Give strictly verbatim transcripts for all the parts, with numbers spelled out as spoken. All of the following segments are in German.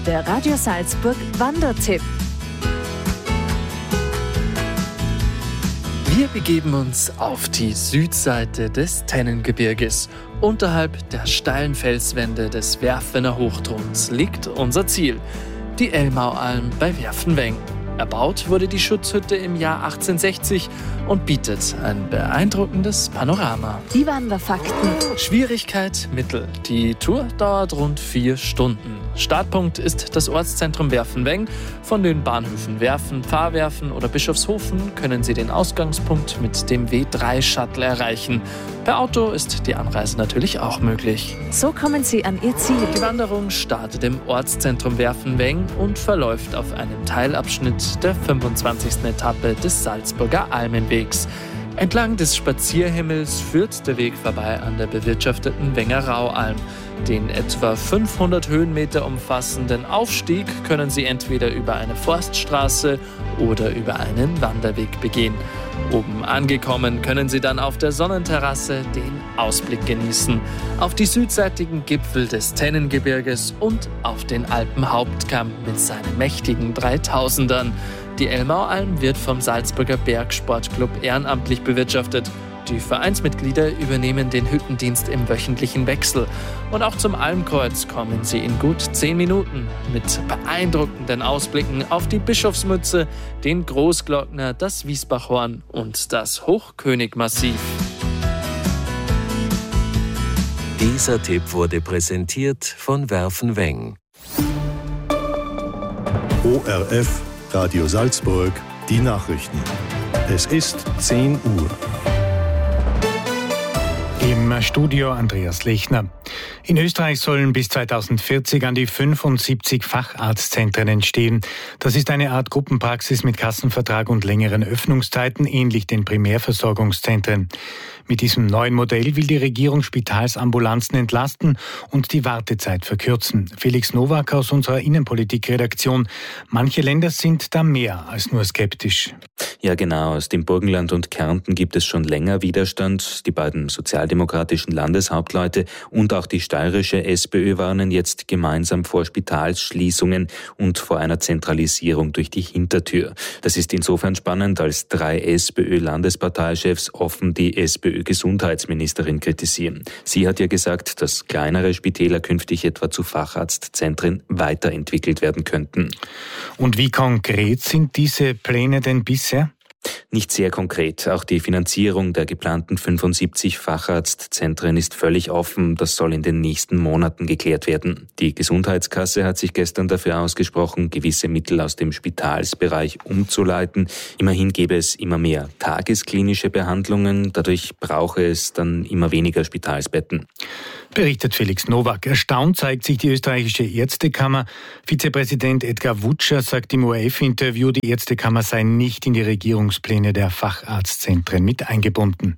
der Radio Salzburg Wandertipp. Wir begeben uns auf die Südseite des Tennengebirges. Unterhalb der steilen Felswände des Werfener Hochthrons liegt unser Ziel, die Elmaualm bei Werfenweng. Erbaut wurde die Schutzhütte im Jahr achtzehnhundertsechzig und bietet ein beeindruckendes Panorama. Die Wanderfakten. Schwierigkeit mittel. Die Tour dauert rund vier Stunden. Startpunkt ist das Ortszentrum Werfenweng. Von den Bahnhöfen Werfen, Pfarrwerfen oder Bischofshofen können Sie den Ausgangspunkt mit dem W drei Shuttle erreichen. Per Auto ist die Anreise natürlich auch möglich. So kommen Sie an Ihr Ziel. Die Wanderung startet im Ortszentrum Werfenweng und verläuft auf einem Teilabschnitt der fünfundzwanzigsten Etappe des Salzburger Almenwegs. Entlang des Spazierhimmels führt der Weg vorbei an der bewirtschafteten Wenger Raualm. Den etwa fünfhundert Höhenmeter umfassenden Aufstieg können Sie entweder über eine Forststraße oder über einen Wanderweg begehen. Oben angekommen können Sie dann auf der Sonnenterrasse den Ausblick genießen, auf die südseitigen Gipfel des Tennengebirges und auf den Alpenhauptkamm mit seinen mächtigen dreitausendern. Die Elmaualm wird vom Salzburger Bergsportclub ehrenamtlich bewirtschaftet. Die Vereinsmitglieder übernehmen den Hüttendienst im wöchentlichen Wechsel. Und auch zum Almkreuz kommen Sie in gut zehn Minuten mit beeindruckenden Ausblicken auf die Bischofsmütze, den Großglockner, das Wiesbachhorn und das Hochkönigmassiv. Dieser Tipp wurde präsentiert von Werfenweng. O R F Radio Salzburg, die Nachrichten. Es ist zehn Uhr. Im Studio Andreas Lechner. In Österreich sollen bis zweitausendvierzig an die fünfundsiebzig Facharztzentren entstehen. Das ist eine Art Gruppenpraxis mit Kassenvertrag und längeren Öffnungszeiten, ähnlich den Primärversorgungszentren. Mit diesem neuen Modell will die Regierung Spitalsambulanzen entlasten und die Wartezeit verkürzen. Felix Nowak aus unserer Innenpolitik-Redaktion. Manche Länder sind da mehr als nur skeptisch. Ja, genau. Aus dem Burgenland und Kärnten gibt es schon länger Widerstand. Die beiden sozialdemokratischen Landeshauptleute und auch die steirische SPÖ warnen jetzt gemeinsam vor Spitalsschließungen und vor einer Zentralisierung durch die Hintertür. Das ist insofern spannend, als drei SPÖ-Landesparteichefs offen die SPÖ-Gesundheitsministerin kritisieren. Sie hat ja gesagt, dass kleinere Spitäler künftig etwa zu Facharztzentren weiterentwickelt werden könnten. Und wie konkret sind diese Pläne denn bisher? Nicht sehr konkret. Auch die Finanzierung der geplanten fünfundsiebzig Facharztzentren ist völlig offen. Das soll in den nächsten Monaten geklärt werden. Die Gesundheitskasse hat sich gestern dafür ausgesprochen, gewisse Mittel aus dem Spitalsbereich umzuleiten. Immerhin gäbe es immer mehr tagesklinische Behandlungen. Dadurch brauche es dann immer weniger Spitalsbetten. Berichtet Felix Nowak. Erstaunt zeigt sich die österreichische Ärztekammer. Vizepräsident Edgar Wutscher sagt im O R F-Interview, die Ärztekammer sei nicht in die Regierungspläne der Facharztzentren mit eingebunden.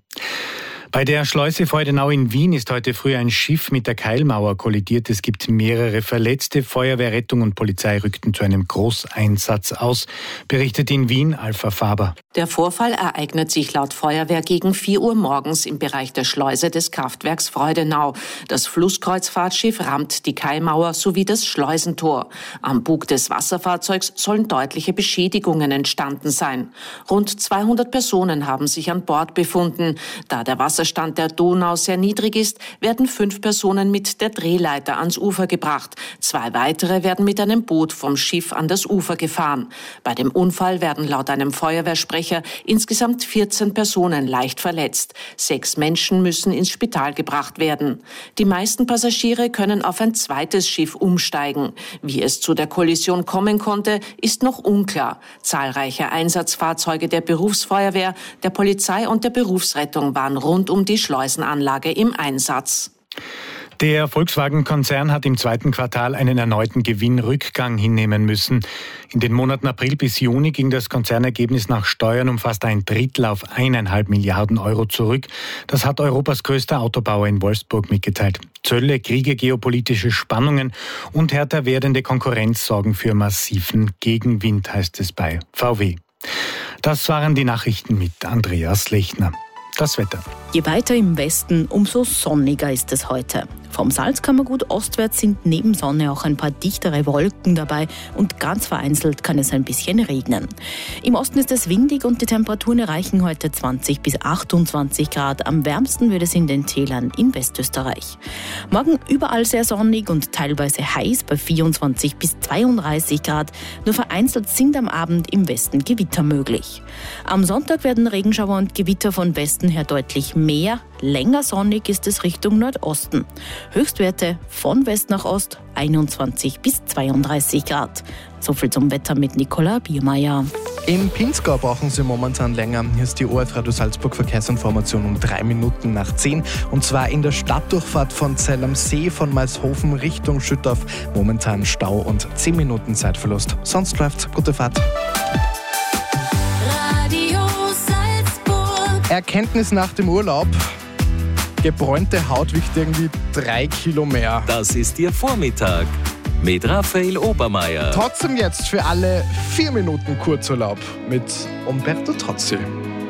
Bei der Schleuse Freudenau in Wien ist heute früh ein Schiff mit der Keilmauer kollidiert. Es gibt mehrere Verletzte. Feuerwehr, Rettung und Polizei rückten zu einem Großeinsatz aus, berichtet in Wien Alpha Faber. Der Vorfall ereignet sich laut Feuerwehr gegen vier Uhr morgens im Bereich der Schleuse des Kraftwerks Freudenau. Das Flusskreuzfahrtschiff rammt die Keilmauer sowie das Schleusentor. Am Bug des Wasserfahrzeugs sollen deutliche Beschädigungen entstanden sein. Rund zweihundert Personen haben sich an Bord befunden. Da der Wasserstand der Donau sehr niedrig ist, werden fünf Personen mit der Drehleiter ans Ufer gebracht. Zwei weitere werden mit einem Boot vom Schiff an das Ufer gefahren. Bei dem Unfall werden laut einem Feuerwehrsprecher insgesamt vierzehn Personen leicht verletzt. Sechs Menschen müssen ins Spital gebracht werden. Die meisten Passagiere können auf ein zweites Schiff umsteigen. Wie es zu der Kollision kommen konnte, ist noch unklar. Zahlreiche Einsatzfahrzeuge der Berufsfeuerwehr, der Polizei und der Berufsrettung waren rund um die Schleusenanlage im Einsatz. Der Volkswagen-Konzern hat im zweiten Quartal einen erneuten Gewinnrückgang hinnehmen müssen. In den Monaten April bis Juni ging das Konzernergebnis nach Steuern um fast ein Drittel auf eineinhalb Milliarden Euro zurück. Das hat Europas größter Autobauer in Wolfsburg mitgeteilt. Zölle, Kriege, geopolitische Spannungen und härter werdende Konkurrenz sorgen für massiven Gegenwind, heißt es bei V W. Das waren die Nachrichten mit Andreas Lechner. Das Wetter. Je weiter im Westen, umso sonniger ist es heute. Vom Salzkammergut ostwärts sind neben Sonne auch ein paar dichtere Wolken dabei und ganz vereinzelt kann es ein bisschen regnen. Im Osten ist es windig und die Temperaturen erreichen heute zwanzig bis achtundzwanzig Grad. Am wärmsten wird es in den Tälern in Westösterreich. Morgen überall sehr sonnig und teilweise heiß bei vierundzwanzig bis zweiunddreißig Grad. Nur vereinzelt sind am Abend im Westen Gewitter möglich. Am Sonntag werden Regenschauer und Gewitter von Westen her deutlich mehr. Länger sonnig ist es Richtung Nordosten. Höchstwerte von West nach Ost einundzwanzig bis zweiunddreißig Grad. So viel zum Wetter mit Nicola Biermeier. In Pinzgau brauchen Sie momentan länger. Hier ist die O R F Radio Salzburg Verkehrsinformation um drei Minuten nach zehn. Und zwar in der Stadtdurchfahrt von Zell am See von Maishofen Richtung Schüttorf. Momentan Stau und zehn Minuten Zeitverlust. Sonst läuft's. Gute Fahrt. Radio Salzburg. Erkenntnis nach dem Urlaub. Gebräunte Haut wiegt irgendwie drei Kilo mehr. Das ist Ihr Vormittag mit Raphael Obermeier. Trotzdem jetzt für alle vier Minuten Kurzurlaub mit Umberto Tozzi.